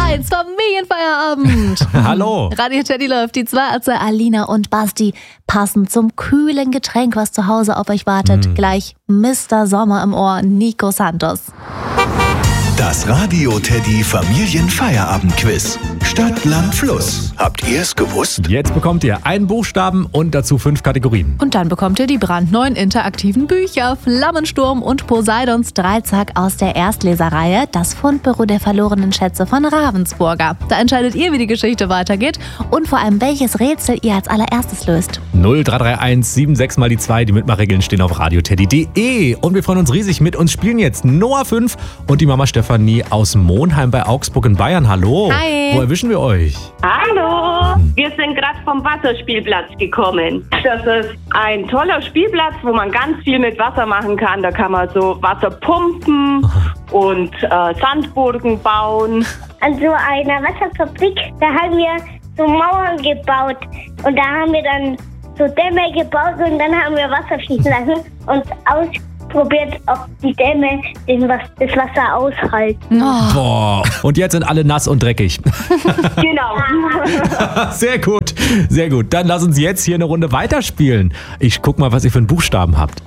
1, Familienfeierabend. Hallo. Radio Teddy läuft. Die zwei Ärzte Alina und Basti passen zum kühlen Getränk, was zu Hause auf euch wartet. Gleich Mr. Sommer im Ohr, Nico Santos. Das Radio Teddy Familienfeierabend-Quiz. Stadt, Land, Fluss. Habt ihr es gewusst? Jetzt bekommt ihr einen Buchstaben und dazu 5 Kategorien. Und dann bekommt ihr die brandneuen interaktiven Bücher Flammensturm und Poseidons Dreizack aus der Erstleserreihe Das Fundbüro der verlorenen Schätze von Ravensburger. Da entscheidet ihr, wie die Geschichte weitergeht und vor allem, welches Rätsel ihr als allererstes löst. 0331 76 mal die 2. Die Mitmachregeln stehen auf radioteddy.de. Und wir freuen uns riesig. Mit uns spielen jetzt Noah 5 und die Mama Stefanie aus Monheim bei Augsburg in Bayern. Hallo. Hi. Wo erwischen wir euch? Hallo, wir sind gerade vom Wasserspielplatz gekommen. Das ist ein toller Spielplatz, wo man ganz viel mit Wasser machen kann. Da kann man so Wasser pumpen und Sandburgen bauen. An so einer Wasserfabrik, da haben wir so Mauern gebaut und da haben wir dann so Dämme gebaut und dann haben wir Wasser fließen lassen und ausprobiert, ob die Dämme das Wasser aushalten. Boah. Und jetzt sind alle nass und dreckig. Genau. Sehr gut, sehr gut. Dann lass uns jetzt hier eine Runde weiterspielen. Ich guck mal, was ihr für einen Buchstaben habt.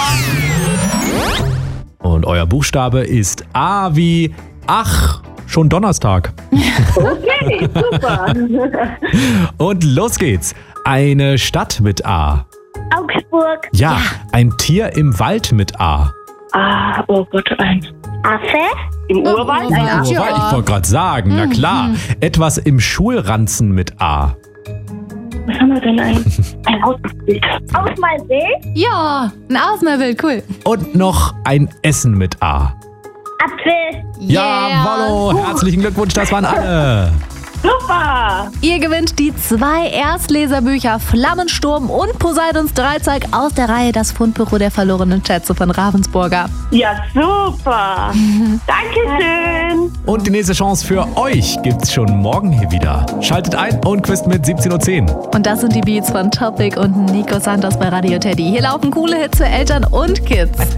Und euer Buchstabe ist A wie Ach. Schon Donnerstag. Okay, super. Und los geht's. Eine Stadt mit A. Augsburg, Ja, ein Tier im Wald mit A. Oh Gott, ein Affe, im Urwald. Ja. Ich wollte gerade sagen, na klar. Etwas im Schulranzen mit A. Was haben wir denn? Ein Ausbild. Ausmalsee, Ja, ein Ausmalbild, cool. Und noch ein Essen mit A. Apfel, Jawollo, herzlichen Glückwunsch, das waren alle. Super. Ihr gewinnt die 2 Erstleserbücher Flammensturm und Poseidons Dreizack aus der Reihe Das Fundbüro der verlorenen Schätze von Ravensburger. Ja, super. Dankeschön. Und die nächste Chance für euch gibt's schon morgen hier wieder. Schaltet ein und quizt mit 17:10 Uhr. Und das sind die Beats von Topic und Nico Santos bei Radio Teddy. Hier laufen coole Hits für Eltern und Kids.